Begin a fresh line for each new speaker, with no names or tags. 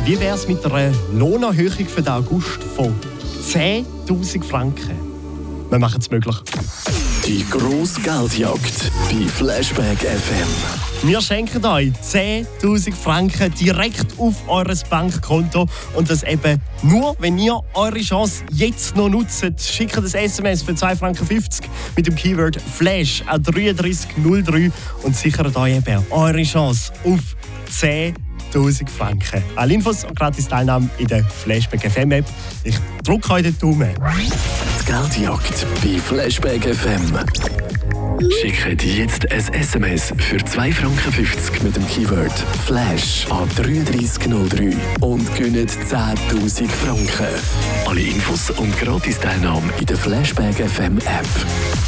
Wie wäre es mit einer Lohnerhöhung für den August von 10'000 Franken? Wir machen es möglich.
Die grosse Geldjagd bei Flashback FM.
Wir schenken euch 10'000 Franken direkt auf eures Bankkonto. Und das eben nur, wenn ihr eure Chance jetzt noch nutzt. Schickt ein SMS für 2,50 Franken mit dem Keyword Flash an 3303 und sichert euch eben eure Chance auf 10'000 Franken. Alle Infos und gratis Teilnahme in der Flashback FM App. Ich drücke euch den Daumen.
Die Geldjagd bei Flashback FM. Schickt jetzt ein SMS für 2,50 Franken mit dem Keyword Flash an 3303 und gewinnt 10'000 Franken. Alle Infos und gratis Teilnahme in der Flashback FM App.